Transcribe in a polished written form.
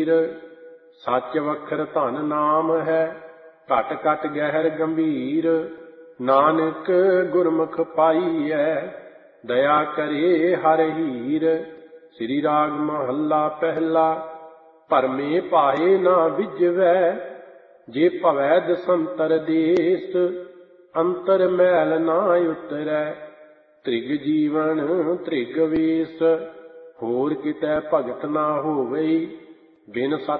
ਹੀਰ। ਸੱਚ ਵਖਰ ਧਨ ਨਾਮ ਹੈ, ਘਟ ਘਟ ਗਹਿਰ ਗੰਭੀਰ। ਨਾਨਕ ਗੁਰਮੁਖ ਪਾਈਐ, ਦਇਆ ਕਰੇ ਹਰ ਹੀਰ। ਸ੍ਰੀ ਰਾਗ ਮਹੱਲਾ ਪਹਿਲਾ। ਭਰਮੇ ਭਾਏ ਨਾ ਵਿਜਵੈ, ਜੇ ਭਵੈ ਦਸੰਤਰ ਦੇਸ। ਅੰਤਰ ਮੈਲ ਨਾ ਉਤਰੈ, ਤ੍ਰਿਗ ਜੀਵਨ ਤ੍ਰਿਗ ਵੇਸ। ਹੋਰ ਕਿਤੈ ਭਗਤ ਨਾ ਹੋਵਈ, ਬਿਨ ਸਤ